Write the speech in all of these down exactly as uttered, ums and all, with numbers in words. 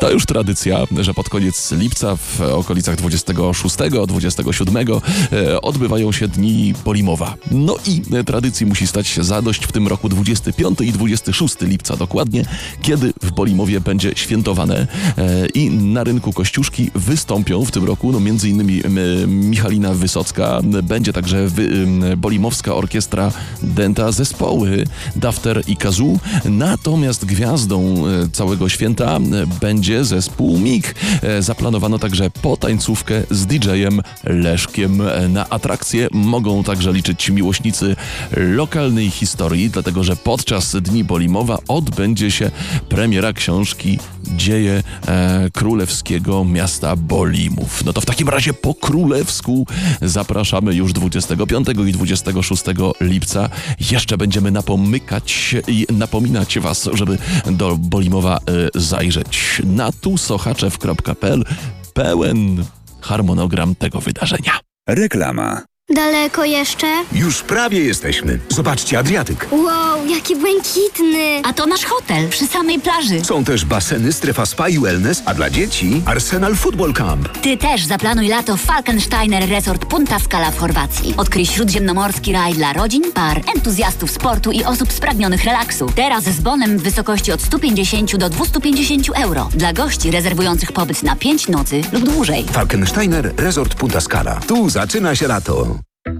To już tradycja, że pod koniec lipca w okolicach dwudziestego szóstego, dwudziestego siódmego odbywają się dni Bolimowa. No i tradycji musi stać się zadość w tym roku dwudziestego piątego i dwudziestego szóstego lipca dokładnie, kiedy w Bolimowie będzie świętowane i na rynku Kościuszki wystąpią w tym roku no między innymi Michalina Wysocka, będzie także wy, Bolimowska Orkiestra Dęta, zespoły Dafter i Kazoo, natomiast gwiazdą całego święta będzie zespół Mig. Zaplanowano także potańcówkę z didżejem Leszkiem. Na atrakcje mogą także liczyć miłośnicy lokalnej historii, dlatego że podczas Dni Bolimowa odbędzie się premiera książki Dzieje e, królewskiego miasta Bolimów. No to w takim razie po królewsku zapraszamy już dwudziestego piątego i dwudziestego szóstego lipca. Jeszcze będziemy napomykać i napominać was, żeby do Bolimowa e, zajrzeć. Na tusoczaczew kropka p l pełen harmonogram tego wydarzenia. Reklama. Daleko jeszcze? Już prawie jesteśmy. Zobaczcie, Adriatyk. Wow, jaki błękitny! A to nasz hotel przy samej plaży. Są też baseny, strefa spa i wellness, a dla dzieci Arsenal Football Camp. Ty też zaplanuj lato w Falkensteiner Resort Punta Scala w Chorwacji. Odkryj śródziemnomorski raj dla rodzin, par, entuzjastów sportu i osób spragnionych relaksu. Teraz z bonem w wysokości od stu pięćdziesięciu do dwustu pięćdziesięciu euro. Dla gości rezerwujących pobyt na pięć nocy lub dłużej. Falkensteiner Resort Punta Scala. Tu zaczyna się lato.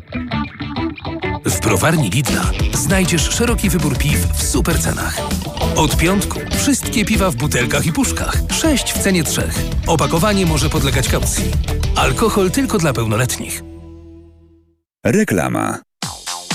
W browarni Lidla znajdziesz szeroki wybór piw w super cenach. Od piątku wszystkie piwa w butelkach i puszkach. Sześć w cenie trzech. Opakowanie może podlegać kaucji. Alkohol tylko dla pełnoletnich. Reklama.